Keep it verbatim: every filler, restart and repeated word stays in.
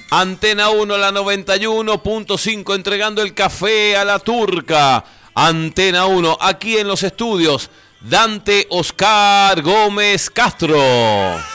Antena uno, la noventa y uno punto cinco, entregando el café a la turca. Antena uno, aquí en los estudios, Dante Oscar Gómez Castro.